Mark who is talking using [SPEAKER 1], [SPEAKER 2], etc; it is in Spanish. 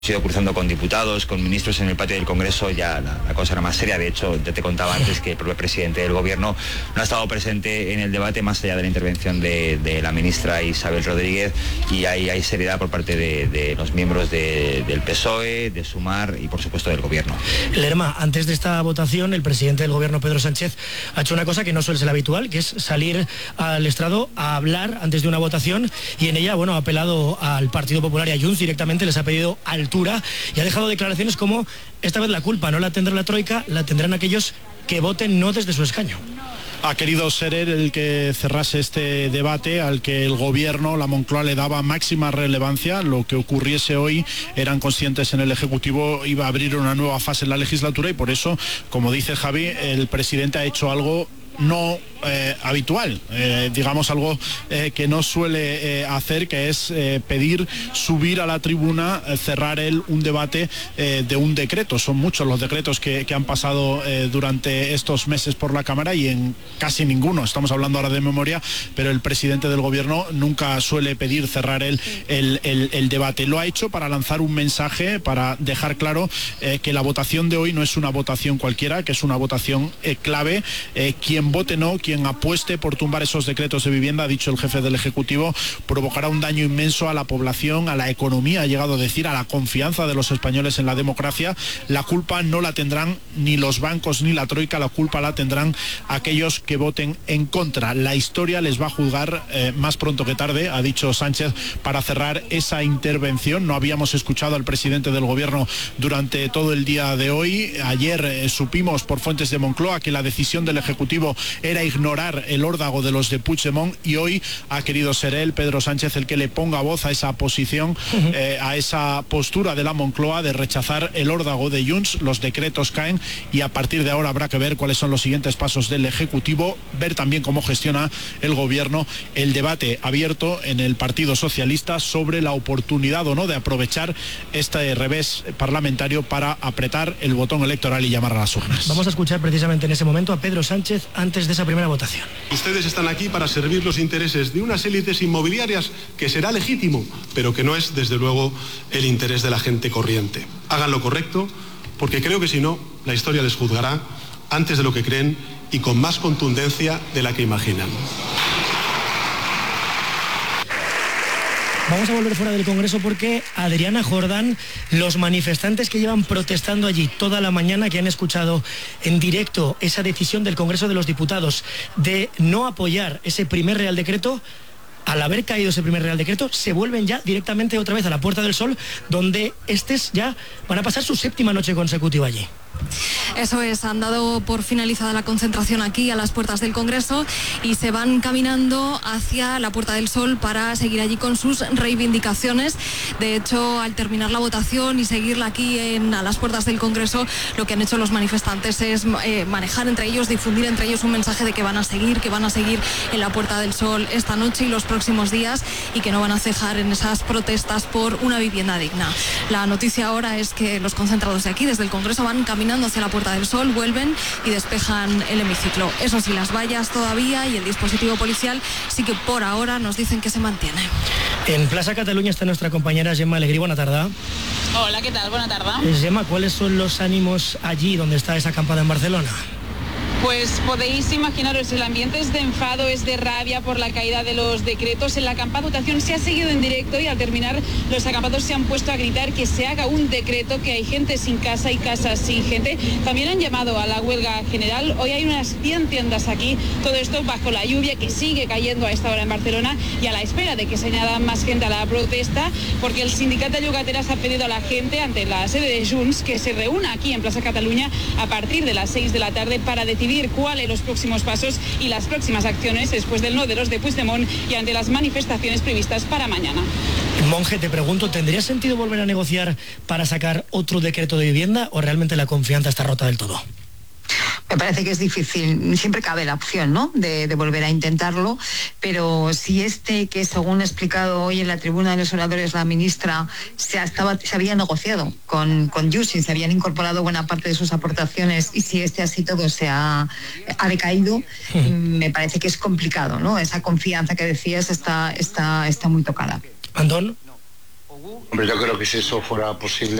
[SPEAKER 1] He ido cruzando con diputados, con ministros en el patio del Congreso, ya la cosa era más seria. De hecho, ya te contaba antes que el propio presidente del Gobierno no ha estado presente en el debate, más allá de la intervención de la ministra Isabel Rodríguez, y hay seriedad por parte de los miembros del PSOE, de Sumar y, por supuesto, del Gobierno.
[SPEAKER 2] Lerma, antes de esta votación, el presidente del Gobierno, Pedro Sánchez, ha hecho una cosa que no suele ser habitual, que es salir al estrado a hablar antes de una votación, y en ella, ha apelado al Partido Popular y a Junts directamente, les ha pedido altura y ha dejado declaraciones como: esta vez la culpa no la tendrá la Troika, la tendrán aquellos que voten no desde su escaño.
[SPEAKER 3] Ha querido ser él el que cerrase este debate al que el Gobierno, la Moncloa, le daba máxima relevancia. Lo que ocurriese hoy, eran conscientes en el Ejecutivo, iba a abrir una nueva fase en la legislatura, y por eso, como dice Javi, el presidente ha hecho algo no habitual, digamos algo que no suele hacer, que es pedir subir a la tribuna, cerrar él un debate de un decreto. Son muchos los decretos que han pasado durante estos meses por la Cámara, y en casi ninguno, estamos hablando ahora de memoria, pero el presidente del Gobierno nunca suele pedir cerrar el debate. Lo ha hecho para lanzar un mensaje, para dejar claro que la votación de hoy no es una votación cualquiera, que es una votación clave. Quien vote no, quien apueste por tumbar esos decretos de vivienda, ha dicho el jefe del Ejecutivo, provocará un daño inmenso a la población, a la economía, ha llegado a decir, a la confianza de los españoles en la democracia. La culpa no la tendrán ni los bancos ni la Troika, la culpa la tendrán aquellos que voten en contra. La historia les va a juzgar más pronto que tarde, ha dicho Sánchez, para cerrar esa intervención. No habíamos escuchado al presidente del Gobierno durante todo el día de hoy. Ayer supimos por fuentes de Moncloa que la decisión del Ejecutivo era ignorar el órdago de los de Puigdemont, y hoy ha querido ser él, Pedro Sánchez, el que le ponga voz a esa posición, a esa postura de la Moncloa de rechazar el órdago de Junts. Los decretos caen, y a partir de ahora habrá que ver cuáles son los siguientes pasos del Ejecutivo, ver también cómo gestiona el Gobierno el debate abierto en el Partido Socialista sobre la oportunidad o no de aprovechar este revés parlamentario para apretar el botón electoral y llamar a las urnas.
[SPEAKER 2] Vamos a escuchar precisamente en ese momento a Pedro Sánchez antes de esa primera votación.
[SPEAKER 4] Ustedes están aquí para servir los intereses de unas élites inmobiliarias, que será legítimo, pero que no es, desde luego, el interés de la gente corriente. Hagan lo correcto, porque creo que si no, la historia les juzgará antes de lo que creen y con más contundencia de la que imaginan.
[SPEAKER 2] Vamos a volver fuera del Congreso porque, Adriana Jordán, los manifestantes que llevan protestando allí toda la mañana, que han escuchado en directo esa decisión del Congreso de los Diputados de no apoyar ese primer Real Decreto, al haber caído ese primer Real Decreto, se vuelven ya directamente otra vez a la Puerta del Sol, donde estos ya van a pasar su 7ª noche consecutiva allí.
[SPEAKER 5] Eso es, han dado por finalizada la concentración aquí a las puertas del Congreso y se van caminando hacia la Puerta del Sol para seguir allí con sus reivindicaciones. De hecho, al terminar la votación y seguirla aquí a las puertas del Congreso, lo que han hecho los manifestantes es manejar entre ellos, difundir entre ellos un mensaje de que van a seguir en la Puerta del Sol esta noche y los próximos días, y que no van a cejar en esas protestas por una vivienda digna. La noticia ahora es que los concentrados de aquí, desde el Congreso, van caminando hacia la Puerta del Sol, vuelven y despejan el hemiciclo. Eso sí, las vallas todavía y el dispositivo policial sí que por ahora nos dicen que se mantiene.
[SPEAKER 2] En Plaza Cataluña está nuestra compañera Gemma Alegrí. Buena tarde.
[SPEAKER 6] Hola, ¿qué tal? Buena tarde.
[SPEAKER 2] Gemma, ¿cuáles son los ánimos allí donde está esa acampada en Barcelona?
[SPEAKER 6] Pues podéis imaginaros, el ambiente es de enfado, es de rabia por la caída de los decretos. En la acampada votación se ha seguido en directo y al terminar los acampados se han puesto a gritar que se haga un decreto, que hay gente sin casa y casas sin gente. También han llamado a la huelga general. Hoy hay unas 100 tiendas aquí, todo esto bajo la lluvia que sigue cayendo a esta hora en Barcelona y a la espera de que se añada más gente a la protesta, porque el sindicato de llogateras ha pedido a la gente ante la sede de Junts que se reúna aquí en Plaza Cataluña a partir de las 6 de la tarde para decidir cuáles los próximos pasos y las próximas acciones después del no de los de Puigdemont y ante las manifestaciones previstas para mañana.
[SPEAKER 2] Monje, te pregunto, ¿tendría sentido volver a negociar para sacar otro decreto de vivienda o realmente la confianza está rota del todo?
[SPEAKER 7] Me parece que es difícil, siempre cabe la opción, ¿no?, de volver a intentarlo, pero si que según ha explicado hoy en la tribuna de los oradores la ministra, se había negociado con Junts y se habían incorporado buena parte de sus aportaciones, y si así todo ha decaído, me parece que es complicado, ¿no? Esa confianza que decías está muy tocada.
[SPEAKER 2] Antón.
[SPEAKER 8] Hombre, yo creo que si eso fuera posible,